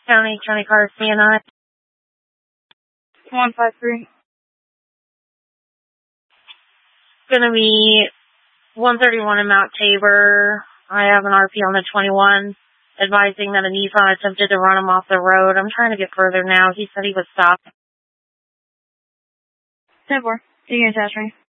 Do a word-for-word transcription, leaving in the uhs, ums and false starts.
County, County Car, C N I. one five three. Gonna be one thirty-one in Mount Tabor. I have an R P on the twenty-one, advising that a Nissan attempted to run him off the road. I'm trying to get further now. He said he would stop. ten four. You can attach me.